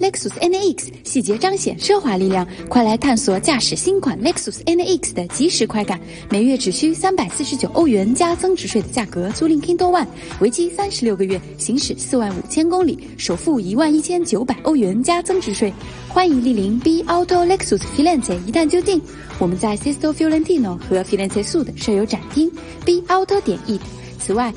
Lexus NX， 细节彰显奢华力量，快来探索驾驶新款 Lexus NX 的即时快感。每月只需349欧元加增值税的价格租赁 Kindle One， 为期36个月，行驶45000公里，首付11900欧元加增值税。欢迎莅临 B Auto Lexus Firenze 一探究竟。我们在 Sesto Fiorentino 和 Firenze Sud 设有展厅 B Auto.it。此外，